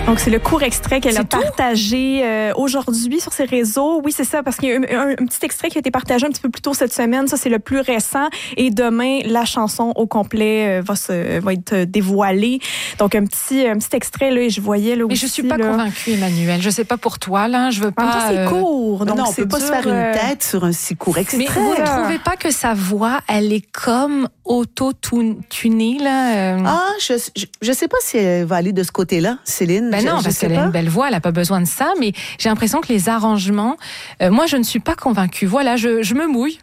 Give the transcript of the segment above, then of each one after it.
Donc, c'est le court extrait qu'elle a partagé aujourd'hui sur ses réseaux. Oui, c'est ça, parce qu'il y a un petit extrait qui a été partagé un petit peu plus tôt cette semaine. Ça, c'est le plus récent. Et demain, la chanson au complet va être dévoilée. Donc, un petit extrait, là, et je voyais là aussi. Mais je suis pas convaincue, Emmanuel. Je sais pas pour toi, là. Je veux pas. En même temps, c'est court. Donc, non, on peut pas se faire une tête sur un si court extrait. Mais vous ne trouvez pas que sa voix, elle est comme auto-tunée, là? Je sais pas si elle va aller de ce côté-là, Céline. Ben non, parce qu'elle a une belle voix, elle a pas besoin de ça, mais j'ai l'impression que les arrangements, moi, je ne suis pas convaincue. Voilà, je me mouille.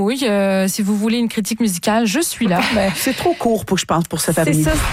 Si vous voulez une critique musicale, je suis là. C'est trop court, je pense, pour cet après-midi. C'est ça.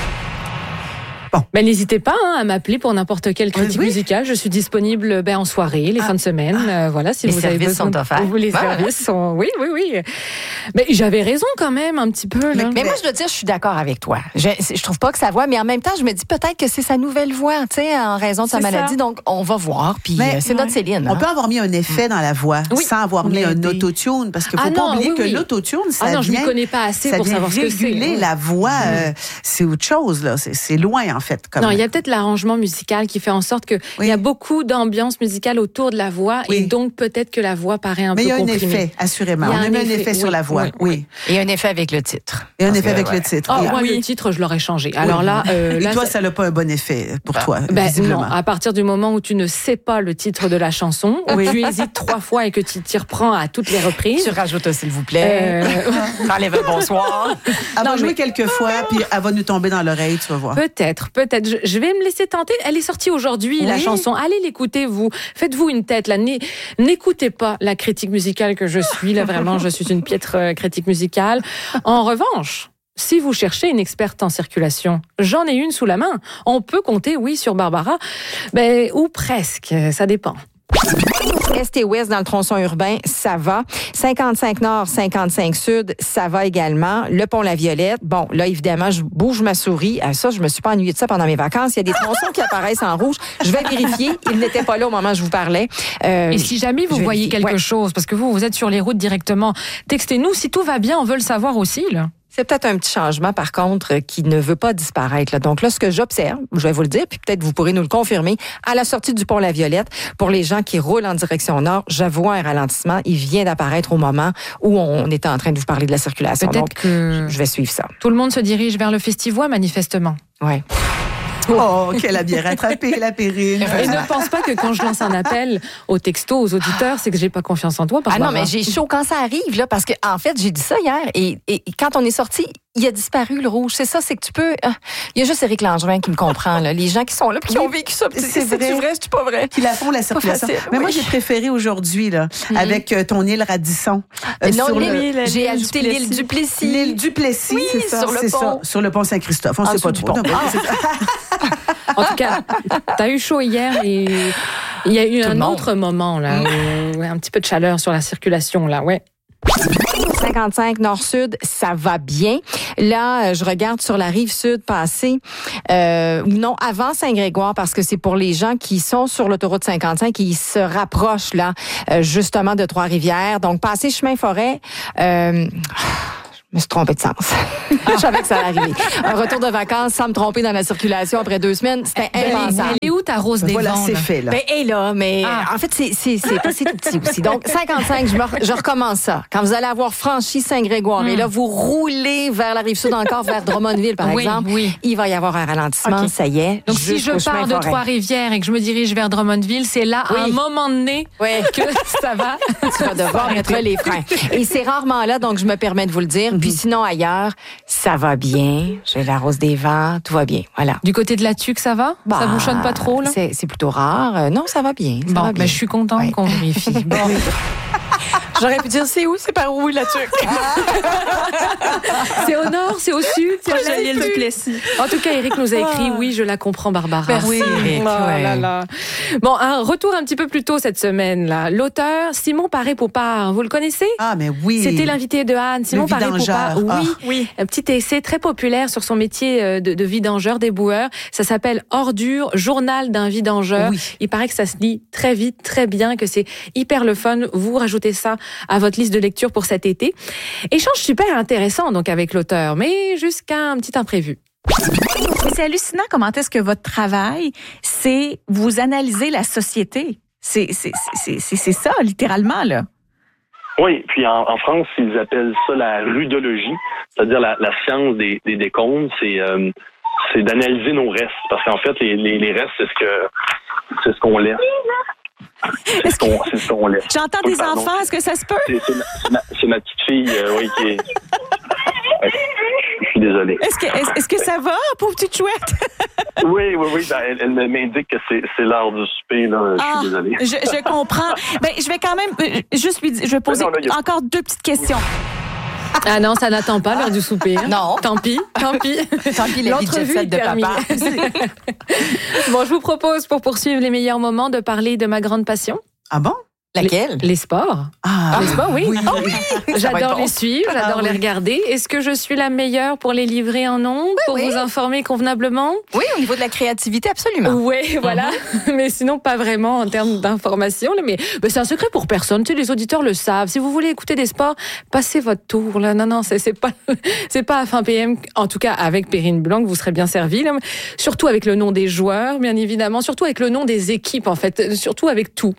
Bon. Ben, n'hésitez pas à m'appeler pour n'importe quelle critique musicale. Je suis disponible en soirée, les fins de semaine. Voilà, si les vous avez besoin. Sont offerts. Les services sont. Oui. Mais j'avais raison quand même un petit peu. Là. Mais moi, je dois dire, je suis d'accord avec toi. Je trouve pas que sa voix, mais en même temps, je me dis peut-être que c'est sa nouvelle voix, tu sais, en raison de sa maladie. Donc, on va voir. Puis c'est notre Céline. On peut avoir mis un effet dans la voix sans avoir mis un autotune, parce qu'il faut pas oublier que l'autotune, ça vient. Je ne connais pas assez pour savoir ce que c'est. Réguler la voix, c'est autre chose là. C'est loin en fait. Non, il y a peut-être l'arrangement musical qui fait en sorte qu'il y a beaucoup d'ambiance musicale autour de la voix et donc peut-être que la voix paraît un peu comprimée. Mais il y a un effet, assurément. On a mis un effet sur la voix. Oui. Et un effet avec le titre. Et un effet avec le titre. Moi, le titre, je l'aurais changé. Alors là, et toi, ça n'a pas un bon effet pour toi, visiblement. Non, à partir du moment où tu ne sais pas le titre de la chanson, tu hésites 3 fois et que tu t'y reprends à toutes les reprises. Tu rajoutes s'il vous plaît. Enlève le bonsoir. Elle va jouer quelques fois, puis elle va nous tomber dans l'oreille, tu vas voir. Peut-être. Je vais me laisser tenter. Elle est sortie aujourd'hui, la chanson. Allez l'écouter, vous. Faites-vous une tête, là. N'écoutez pas la critique musicale que je suis. Là, vraiment, je suis une piètre critique musicale. En revanche, si vous cherchez une experte en circulation, j'en ai une sous la main. On peut compter, sur Barbara. Ou presque. Ça dépend. Est et ouest dans le tronçon urbain, ça va. 55 nord, 55 sud, ça va également. Le pont La Violette, bon, là, évidemment, je bouge ma souris. Ça, je me suis pas ennuyée de ça pendant mes vacances. Il y a des tronçons qui apparaissent en rouge. Je vais vérifier. Ils n'étaient pas là au moment où je vous parlais. Et si jamais vous voyez quelque chose, parce que vous êtes sur les routes directement, textez-nous. Si tout va bien, on veut le savoir aussi, là. C'est peut-être un petit changement, par contre, qui ne veut pas disparaître. Là. Donc là, ce que j'observe, je vais vous le dire, puis peut-être vous pourrez nous le confirmer, à la sortie du pont La Violette, pour les gens qui roulent en direction nord, je vois un ralentissement. Il vient d'apparaître au moment où on était en train de vous parler de la circulation. Peut-être donc, je vais suivre ça. Tout le monde se dirige vers le Festivois, manifestement. Oui. Oh, qu'elle a bien rattrapé la pérille. Et ne pense pas que quand je lance un appel aux textos, aux auditeurs, c'est que j'ai pas confiance en toi. Non, mais j'ai chaud quand ça arrive, là, parce que, en fait, j'ai dit ça hier, et quand on est sorti, il a disparu, le rouge. C'est ça, c'est que tu peux. Il y a juste Éric Langevin qui me comprend, là. Les gens qui sont là, puis qui ont vécu ça. C'est vrai, c'est pas vrai. Qui la font, la circulation. Mais moi, j'ai préféré aujourd'hui, là, avec ton île Radisson. J'ai ajouté l'île Duplessis. L'île Duplessis, oui, c'est ça. Sur le pont. Sur le pont Saint-Christophe. On ne sait pas du pont. En tout cas, t'as eu chaud hier et il y a eu un autre moment, là, où, un petit peu de chaleur sur la circulation, là, 55 nord-sud, ça va bien. Là, je regarde sur la rive sud passer, avant Saint-Grégoire, parce que c'est pour les gens qui sont sur l'autoroute 55 qui se rapprochent, là, justement de Trois-Rivières. Donc, passer chemin-forêt, je me suis trompée de sens. Je savais que ça allait arriver. Un retour de vacances sans me tromper dans la circulation après 2 semaines, c'était impensable. Elle est où ta rose des vents? C'est fait, là. Mais en fait, c'est pas si tout petit aussi. Donc, 55, je recommence ça. Quand vous allez avoir franchi Saint-Grégoire, et là, vous roulez vers la Rive-Sud encore, vers Drummondville, par exemple, il va y avoir un ralentissement, ça y est. Donc, si je pars de Trois-Rivières et que je me dirige vers Drummondville, c'est là, à un moment donné, que ça va. Tu vas devoir mettre les freins. Et c'est rarement là, donc je me permets de vous le dire. Puis sinon, ailleurs, ça va bien. J'ai la rose des vents, tout va bien. Voilà. Du côté de la Tuque, ça va? Ça bouchonne pas trop, là? C'est plutôt rare. Non, ça va bien. Ça va bien. Je suis contente qu'on vérifie. Bon. J'aurais pu dire, c'est où? C'est par où, la Tuque? C'est au nord, c'est au sud, c'est à l'île Duplessis. En tout cas, Éric nous a écrit, oui, je la comprends, Barbara. Merci, Éric. Bon, un retour un petit peu plus tôt cette semaine, là. L'auteur, Simon Paré-Popard, vous le connaissez? Ah, mais oui. C'était l'invité de Anne. Simon Paré-Popard. Oui. Un petit essai très populaire sur son métier de vidangeur, déboueur. Ça s'appelle Ordure, journal d'un vidangeur. Oui. Il paraît que ça se lit très vite, très bien, que c'est hyper le fun. Vous rajoutez ça à votre liste de lecture pour cet été. Échange super intéressant, donc, avec l'auteur, mais jusqu'à un petit imprévu. C'est hallucinant comment est-ce que votre travail, c'est vous analyser la société. C'est ça, littéralement, là. Oui, puis en France, ils appellent ça la rudologie, c'est-à-dire la science des décombres. C'est d'analyser nos restes, parce qu'en fait, les restes, c'est ce qu'on laisse. C'est ce qu'on laisse. J'entends des enfants, est-ce que ça se peut? C'est ma petite fille, oui, qui est... Je suis désolé. Est-ce que ça va, pauvre petite chouette? Oui. Ben, elle m'indique que c'est l'heure du souper, là. Je suis désolé. Je comprends. Ben, je vais quand même juste lui dire, je vais poser encore 2 petites questions. Ah non, ça n'attend pas l'heure du souper. Hein? Non. Tant pis. Tant pis, la vie de jet set de papa. Bon, je vous propose, pour poursuivre les meilleurs moments, de parler de ma grande passion. Ah bon? Laquelle? Les sports. Ah, les sports, oui. Oui. Oh, oui. J'adore les suivre, j'adore les regarder. Est-ce que je suis la meilleure pour les livrer en ondes, pour vous informer convenablement? Oui, au niveau de la créativité, absolument. Oui, voilà. Mais sinon, pas vraiment en termes d'information. Mais c'est un secret pour personne. Tu sais, les auditeurs le savent. Si vous voulez écouter des sports, passez votre tour. Là. Non, c'est pas à fin PM. En tout cas, avec Perrine Blanc, vous serez bien servi. Là. Surtout avec le nom des joueurs, bien évidemment. Surtout avec le nom des équipes, en fait. Surtout avec tout.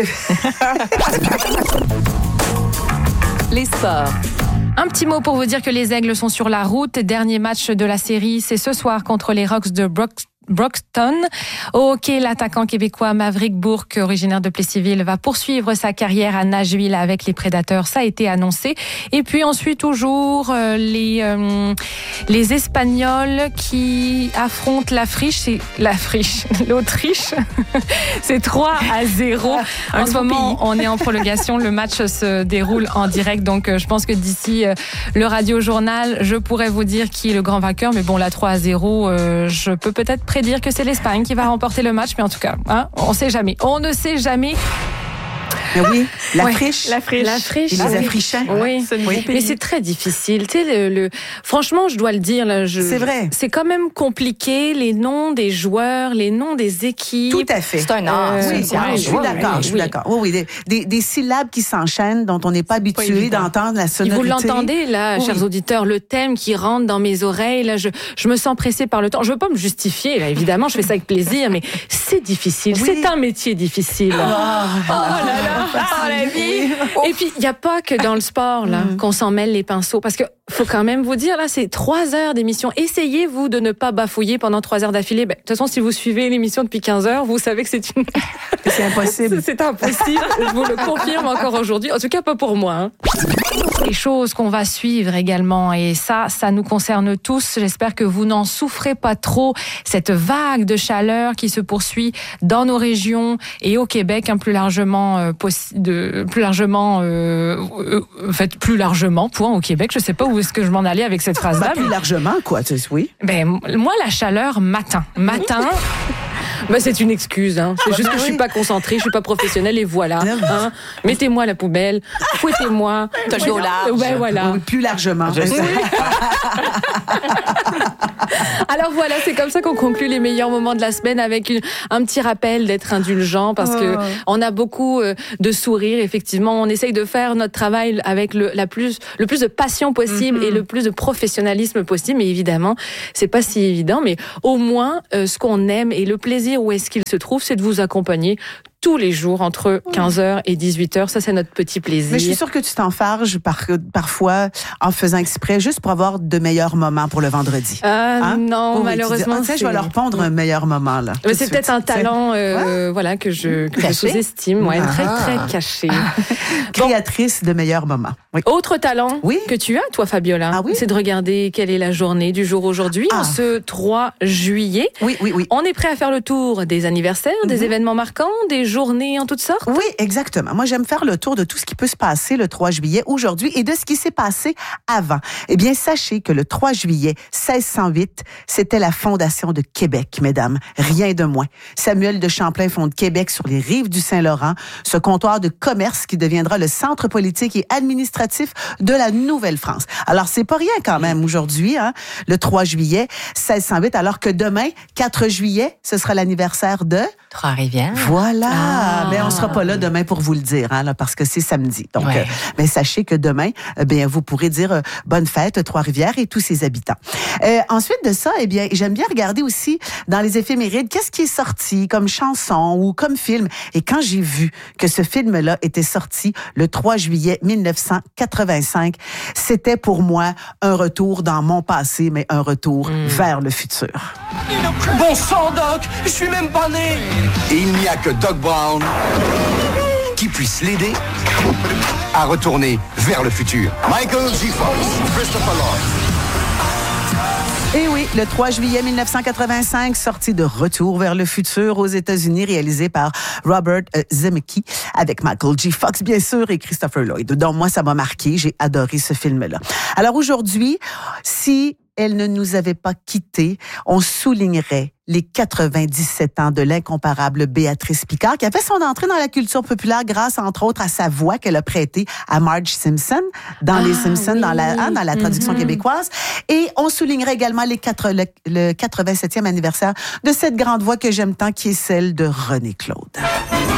Les sports. Un petit mot pour vous dire que les Aigles sont sur la route. Dernier match de la série, c'est ce soir contre les Rocks de Broxton. Au hockey, l'attaquant québécois Maverick Bourque, originaire de Plessisville, va poursuivre sa carrière à Nashville avec les Prédateurs. Ça a été annoncé. Et puis ensuite, toujours, les Espagnols qui affrontent l'Autriche. C'est 3-0. En ce moment, on est en prolongation. Le match se déroule en direct. Donc, je pense que d'ici le radio-journal, je pourrais vous dire qui est le grand vainqueur. Mais bon, la 3-0, je peux peut-être prédire que c'est l'Espagne qui va remporter le match, mais en tout cas, on sait jamais. On ne sait jamais. Mais oui, la friche. Et les Africains. Oui. Mais c'est très difficile. Tu sais, franchement, je dois le dire, là, c'est vrai. C'est quand même compliqué, les noms des joueurs, les noms des équipes. Tout à fait. C'est un art. Je suis d'accord. Oui. Des syllabes qui s'enchaînent, dont on n'est pas habitué d'entendre la sonorité. Vous l'entendez, là, chers auditeurs, le thème qui rentre dans mes oreilles, là, je me sens pressée par le temps. Je veux pas me justifier, là, évidemment, je fais ça avec plaisir, mais c'est difficile. Oui. C'est un métier difficile. Oh là là. La vie. Et puis, il n'y a pas que dans le sport là qu'on s'en mêle les pinceaux. Parce que faut quand même vous dire, là, c'est 3 heures d'émission. Essayez, vous, de ne pas bafouiller pendant 3 heures d'affilée. De toute façon, si vous suivez l'émission depuis 15 heures, vous savez que c'est impossible. C'est impossible. Je vous le confirme encore aujourd'hui. En tout cas, pas pour moi. Les choses qu'on va suivre également, et ça nous concerne tous. J'espère que vous n'en souffrez pas trop. Cette vague de chaleur qui se poursuit dans nos régions et au Québec, plus largement, plus largement, point, au Québec. Je sais pas où est-ce que je m'en allais avec cette phrase-là. Plus largement, quoi, oui. Moi, la chaleur, matin. C'est une excuse, hein. C'est juste que je suis pas concentrée, je suis pas professionnelle et voilà. Hein. Mettez-moi à la poubelle, fouettez-moi. T'as joué au large. Ouais, voilà. Oui, plus largement. Alors voilà, c'est comme ça qu'on conclut les meilleurs moments de la semaine avec un petit rappel d'être indulgent parce que on a beaucoup de sourires. Effectivement, on essaye de faire notre travail avec le plus de passion possible et le plus de professionnalisme possible. Mais évidemment, c'est pas si évident. Mais au moins, ce qu'on aime et le plaisir où est-ce qu'il se trouve, c'est de vous accompagner tous les jours entre 15h et 18h. Ça, c'est notre petit plaisir. Mais je suis sûre que tu t'enfarges parfois en faisant exprès juste pour avoir de meilleurs moments pour le vendredi. Non, malheureusement. Je vais leur pondre un meilleur moment, là. Mais c'est peut-être un talent que je sous-estime. Très, très caché. Créatrice de meilleurs moments. Oui. Autre talent que tu as, toi, Fabiola, c'est de regarder quelle est la journée du jour aujourd'hui, en ce 3 juillet. Oui. On est prêt à faire le tour des anniversaires, des événements marquants, des journées en toutes sortes? Oui, exactement. Moi, j'aime faire le tour de tout ce qui peut se passer le 3 juillet aujourd'hui et de ce qui s'est passé avant. Eh bien, sachez que le 3 juillet 1608, c'était la fondation de Québec, mesdames. Rien de moins. Samuel de Champlain fonde Québec sur les rives du Saint-Laurent, ce comptoir de commerce qui deviendra le centre politique et administratif de la Nouvelle-France. Alors, c'est pas rien quand même aujourd'hui, le 3 juillet 1608, alors que demain, 4 juillet, ce sera l'anniversaire de... Trois-Rivières. Voilà. Mais on sera pas là demain pour vous le dire, hein, là, parce que c'est samedi. Donc, Ouais. mais sachez que demain, vous pourrez dire bonne fête Trois-Rivières et tous ses habitants. Ensuite de ça, j'aime bien regarder aussi dans les éphémérides qu'est-ce qui est sorti comme chanson ou comme film. Et quand j'ai vu que ce film-là était sorti le 3 juillet 1985, c'était pour moi un retour dans mon passé, mais un retour vers le futur. Bon sang, Doc, je suis même pas né. Et il n'y a que Doc Brown qui puisse l'aider à retourner vers le futur. Michael J. Fox, Christopher Lloyd. Et oui, le 3 juillet 1985, sortie de Retour vers le futur aux États-Unis, réalisé par Robert Zemeckis, avec Michael J. Fox, bien sûr, et Christopher Lloyd. Donc, moi, ça m'a marqué. J'ai adoré ce film-là. Alors, aujourd'hui, si elle ne nous avait pas quittés, on soulignerait les 97 ans de l'incomparable Béatrice Picard, qui a fait son entrée dans la culture populaire grâce, entre autres, à sa voix qu'elle a prêtée à Marge Simpson dans Les Simpsons, oui, dans la traduction québécoise. Et on soulignerait également le 87e anniversaire de cette grande voix que j'aime tant, qui est celle de René Claude.